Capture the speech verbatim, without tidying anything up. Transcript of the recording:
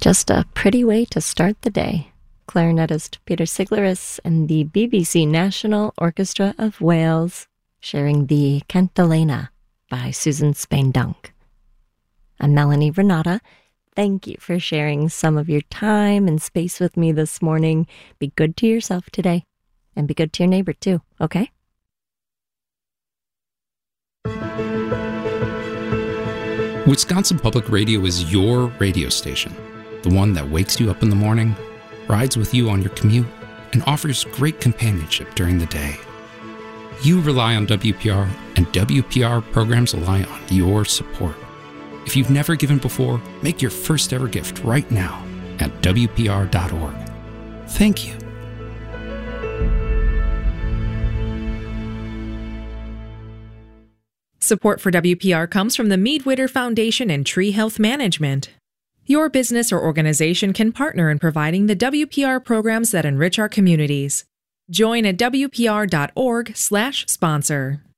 Just a pretty way to start the day. Clarinetist Peter Siglaris and the B B C National Orchestra of Wales sharing the Cantilena by Susan Spain-Dunk. I'm Melanie Renata. Thank you for sharing some of your time and space with me this morning. Be good to yourself today, and be good to your neighbor too, okay? Wisconsin Public Radio is your radio station, the one that wakes you up in the morning, rides with you on your commute, and offers great companionship during the day. You rely on W P R, and W P R programs rely on your support. If you've never given before, make your first ever gift right now at W P R dot org. Thank you. Support for W P R comes from the Mead Witter Foundation and Tree Health Management. Your business or organization can partner in providing the W P R programs that enrich our communities. Join at W P R dot org slash sponsor.